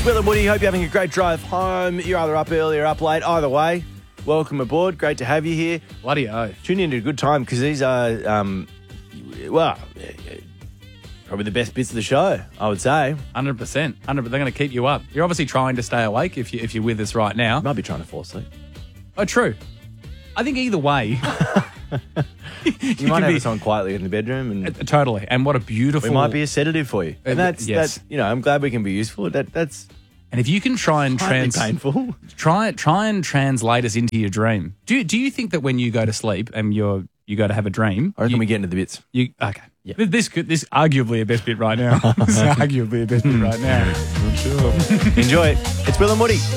It's Will and Woody. Hope you're having a great drive home. You're either up early or up late. Either way, welcome aboard. Great to have you here. Bloody oath. Tune in at a good time because these are, probably the best bits of the show, I would say. 100%. They're going to keep you up. You're obviously trying to stay awake if you're with us right now. Might be trying to fall asleep. Oh, true. I think either way. You might have us on quietly in the bedroom. And Totally. And what a beautiful... we might be a sedative for you. And yes. I'm glad we can be useful. That's And if you can try and painful. try and translate us into your dream. Do you think that when you go to sleep and you go to have a dream, I reckon we get into the bits. okay. Yeah. This arguably a best bit right now. This is arguably a best bit right now. I'm sure. Enjoy it. It's Will and Woody.